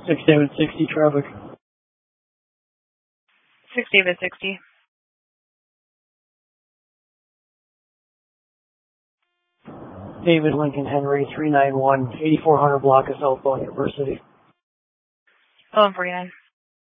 6 David 60 traffic. 6 David 60. David Lincoln Henry 391, 8400 block of South Bell University. 1149.